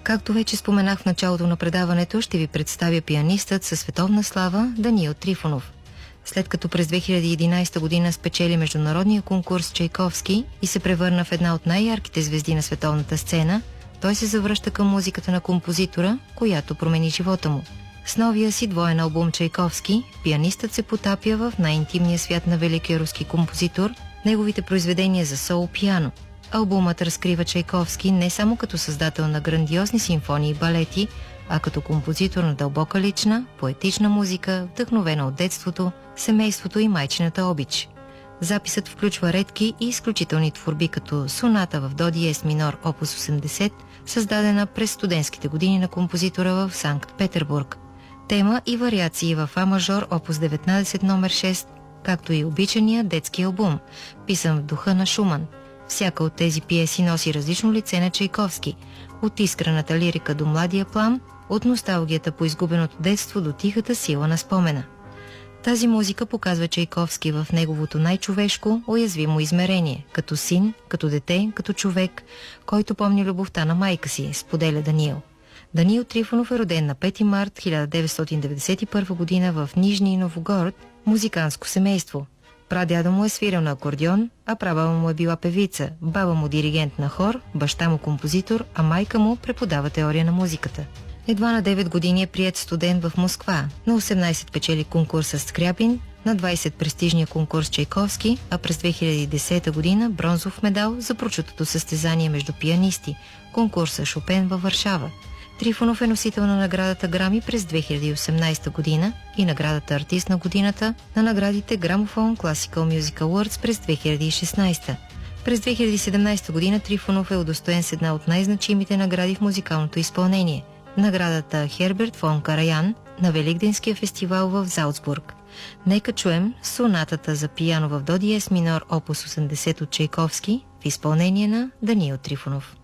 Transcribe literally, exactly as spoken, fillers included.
Както вече споменах в началото на предаването, ще ви представя пианистът със световна слава Даниил Трифонов. След като през две хиляди и единадесета година спечели международния конкурс Чайковски и се превърна в една от най-ярките звезди на световната сцена, той се завръща към музиката на композитора, която промени живота му. С новия си двоен албум Чайковски, пианистът се потапя в най-интимния свят на великия руски композитор, неговите произведения за соло пиано. Албумът разкрива Чайковски не само като създател на грандиозни симфонии и балети, а като композитор на дълбока лична, поетична музика, вдъхновена от детството, семейството и майчината обич. Записът включва редки и изключителни творби като соната в до диез минор опус осемдесет, създадена през студентските години на композитора в Санкт-Петербург, тема и вариации в А мажор опус деветнадесет номер шест, както и обичания детски албум, писан в духа на Шуман. Всяка от тези пиеси носи различно лице на Чайковски, от искрената лирика до младия плам, от носталгията по изгубеното детство до тихата сила на спомена. Тази музика показва Чайковски в неговото най-човешко, уязвимо измерение, като син, като дете, като човек, който помни любовта на майка си, споделя Даниил. Даниил Трифонов е роден на пети март хиляда деветстотин деветдесет и първа година в Нижний Новгород, музиканско семейство. Прадядо му е свирил на акордеон, а прабаба му е била певица, баба му диригент на хор, баща му композитор, а майка му преподава теория на музиката. Едва на девет години е приет студент в Москва, на осемнадесет печели конкурса Скрябин, на двадесет престижния конкурс Чайковски, а през две хиляди и десета година бронзов медал за прочутото състезание между пианисти, конкурса Шопен във Варшава. Трифонов е носител на наградата Грами през две хиляди и осемнадесета година и наградата Артист на годината на наградите Gramophone Classical Music Awards през две хиляди и шестнадесета. През две хиляди и седемнадесета година Трифонов е удостоен с една от най-значимите награди в музикалното изпълнение – наградата Херберт фон Караян на Великденския фестивал в Залцбург. Нека чуем сонатата за пиано в до диез минор опус осемдесет от Чайковски в изпълнение на Даниил Трифонов.